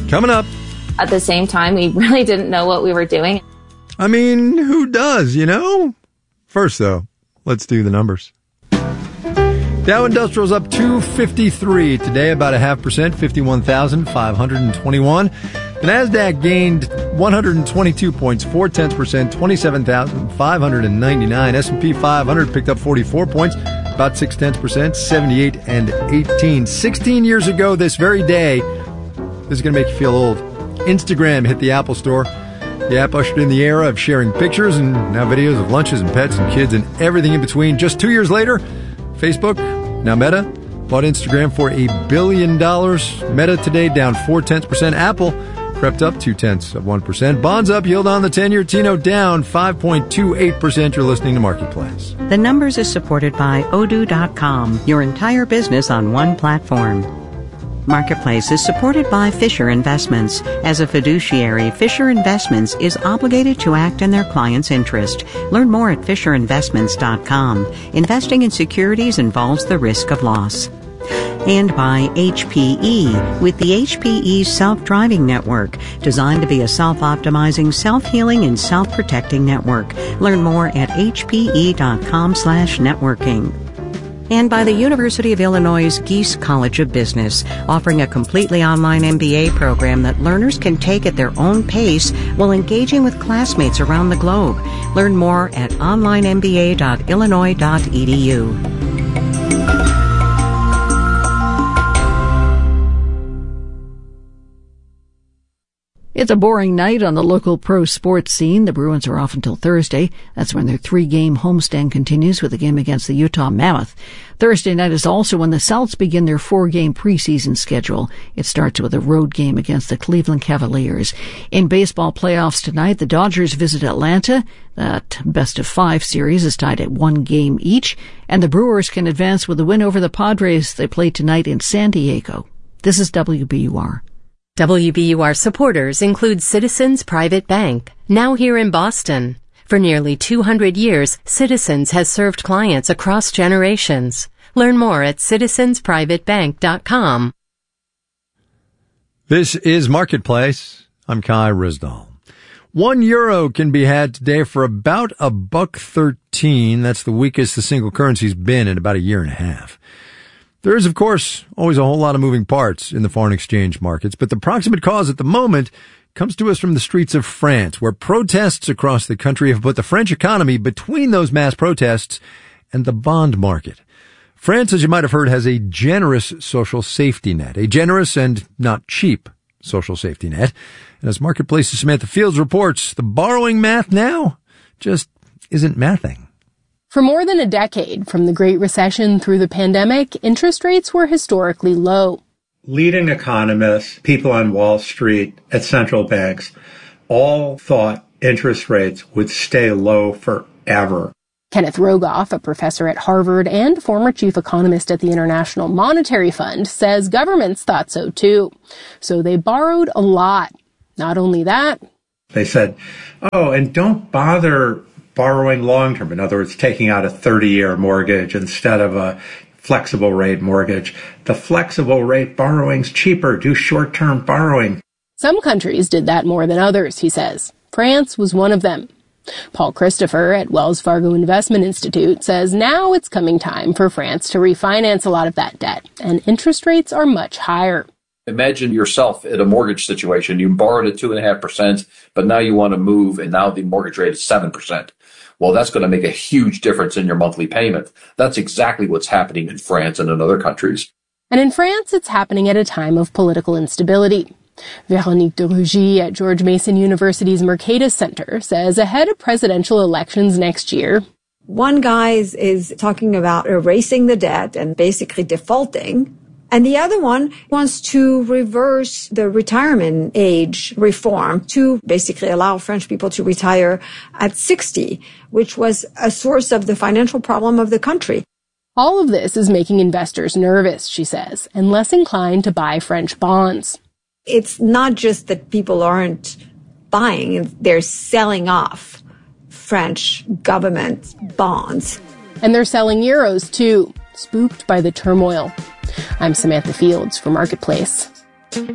Coming up. At the same time, we really didn't know what we were doing. I mean, who does, you know? First, though, let's do the numbers. Dow Industrial's up 253 today, about 0.5%, 51,521. The NASDAQ gained 122 points, 0.4%, 27,599. S&P 500 picked up 44 points, about 0.6%, 78 and 18. 16 years ago this very day, this is going to make you feel old. Instagram hit the Apple Store. The app ushered in the era of sharing pictures and now videos of lunches and pets and kids and everything in between. Just 2 years later, Facebook, now Meta, bought Instagram for $1 billion. Meta today down 0.4%. Apple crept up 0.2%. Bonds up, yield on the 10-year T-note down 5.28%. You're listening to Marketplace. The Numbers is supported by Odoo.com, your entire business on one platform. Marketplace is supported by Fisher Investments. As a fiduciary, Fisher Investments is obligated to act in their client's interest. Learn more at FisherInvestments.com. Investing in securities involves the risk of loss. And by HPE, with the HPE Self-Driving Network, designed to be a self-optimizing, self-healing, and self-protecting network. Learn more at hpe.com/networking. And by the University of Illinois' Geese College of Business, offering a completely online MBA program that learners can take at their own pace while engaging with classmates around the globe. Learn more at onlinemba.illinois.edu. It's a boring night on the local pro sports scene. The Bruins are off until Thursday. That's when their 3-game homestand continues with a game against the Utah Mammoth. Thursday night is also when the Celts begin their 4-game preseason schedule. It starts with a road game against the Cleveland Cavaliers. In baseball playoffs tonight, the Dodgers visit Atlanta. That best-of-5 series is tied at 1 game each, and the Brewers can advance with a win over the Padres. They play tonight in San Diego. This is WBUR. WBUR supporters include Citizens Private Bank, now here in Boston. For nearly 200 years, Citizens has served clients across generations. Learn more at citizensprivatebank.com. This is Marketplace. I'm Kai Rizdal. €1 can be had today for about $1.13. That's the weakest the single currency's been in about a year and a half. There is, of course, always a whole lot of moving parts in the foreign exchange markets, but the proximate cause at the moment comes to us from the streets of France, where protests across the country have put the French economy between those mass protests and the bond market. France, as you might have heard, has a generous social safety net, a generous and not cheap social safety net. And as Marketplace's Samantha Fields reports, the borrowing math now just isn't mathing. For more than a decade, from the Great Recession through the pandemic, interest rates were historically low. Leading economists, people on Wall Street, at central banks, all thought interest rates would stay low forever. Kenneth Rogoff, a professor at Harvard and former chief economist at the International Monetary Fund, says governments thought so too. So they borrowed a lot. Not only that, they said, oh, and don't bother borrowing long-term. In other words, taking out a 30-year mortgage instead of a flexible rate mortgage. The flexible rate borrowing's cheaper. Do short-term borrowing. Some countries did that more than others, he says. France was one of them. Paul Christopher at Wells Fargo Investment Institute says now it's coming time for France to refinance a lot of that debt, and interest rates are much higher. Imagine yourself in a mortgage situation. You borrowed at 2.5%, but now you want to move, and now the mortgage rate is 7%. Well, that's going to make a huge difference in your monthly payment. That's exactly what's happening in France and in other countries. And in France, it's happening at a time of political instability. Véronique de Rugy at George Mason University's Mercatus Center says ahead of presidential elections next year, one guy is talking about erasing the debt and basically defaulting. And the other one wants to reverse the retirement age reform to basically allow French people to retire at 60, which was a source of the financial problem of the country. All of this is making investors nervous, she says, and less inclined to buy French bonds. It's not just that people aren't buying, they're selling off French government bonds. And they're selling euros too, spooked by the turmoil. I'm Samantha Fields for Marketplace.